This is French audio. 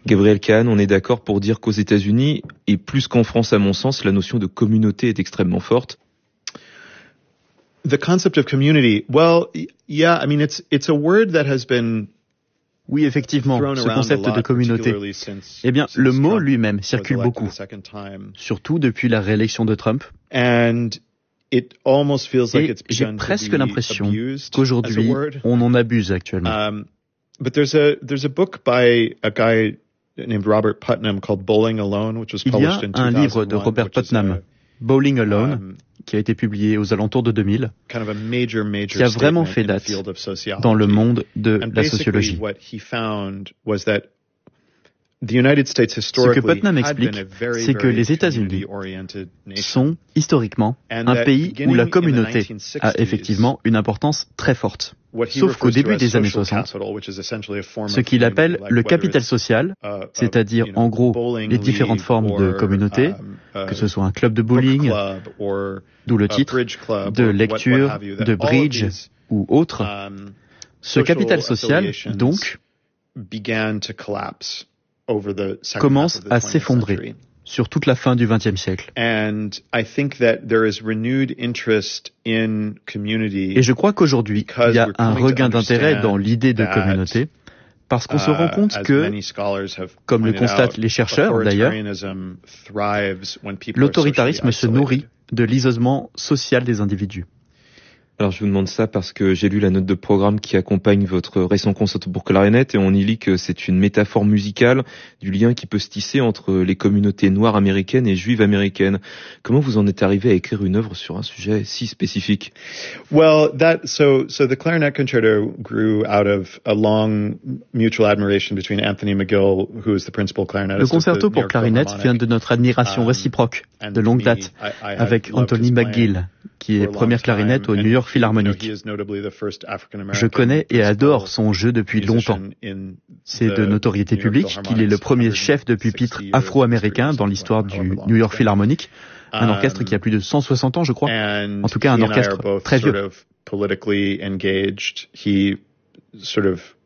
Gabriel Kahn, on est d'accord pour dire qu'aux États-Unis, et plus qu'en France à mon sens, la notion de communauté est extrêmement forte. The concept of community, well, yeah, I mean, it's a word that has been Oui, effectivement, ce concept de communauté. Eh bien, le mot lui-même circule beaucoup, surtout depuis la réélection de Trump. Et j'ai presque l'impression qu'aujourd'hui, on en abuse actuellement. But there's a book by a guy named Robert Putnam called Bowling Alone, which was published in 2001. Il y a un livre de Robert Putnam, Bowling Alone, qui a été publié aux alentours de 2000, qui a vraiment fait date dans le monde de la sociologie. Ce que Putnam explique, c'est que les États-Unis sont, historiquement, un pays où la communauté a effectivement une importance très forte. Sauf qu'au début des années 60, ce qu'il appelle le capital social, c'est-à-dire en gros les différentes formes de communauté, que ce soit un club de bowling, d'où le titre, de lecture, de bridge ou autre, ce capital social, donc, commence à s'effondrer sur toute la fin du XXe siècle. Et je crois qu'aujourd'hui, il y a un regain d'intérêt dans l'idée de communauté, parce qu'on se rend compte que, comme le constatent les chercheurs d'ailleurs, l'autoritarisme se nourrit de l'isolement social des individus. Alors je vous demande ça parce que j'ai lu la note de programme qui accompagne votre récent concerto pour clarinette et on y lit que c'est une métaphore musicale du lien qui peut se tisser entre les communautés noires américaines et juives américaines. Comment vous en êtes arrivé à écrire une œuvre sur un sujet si spécifique? Well, so the Clarinet Concerto grew out of a long mutual admiration between Anthony McGill, who is the principal clarinetist. Le concerto pour clarinette vient de notre admiration réciproque de longue date avec Anthony McGill, qui est première clarinette au New York Philharmonic. Je connais et adore son jeu depuis longtemps. C'est de notoriété publique qu'il est le premier chef de pupitre afro-américain dans l'histoire du New York Philharmonic, un orchestre qui a plus de 160 ans, je crois. En tout cas, un orchestre très vieux.